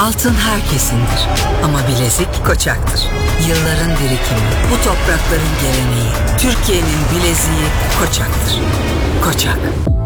Altın herkesindir ama bilezik Koçak'tır. Yılların birikimi, bu toprakların geleneği. Türkiye'nin bileziği Koçak'tır. Koçak.